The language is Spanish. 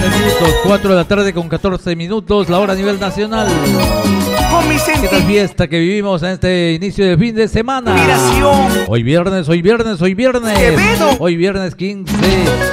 minutos, 4 de la tarde con 14 minutos, la hora a nivel nacional. ¿Qué tal fiesta que vivimos en este inicio de fin de semana? Hoy viernes, hoy viernes, hoy viernes. Hoy viernes 15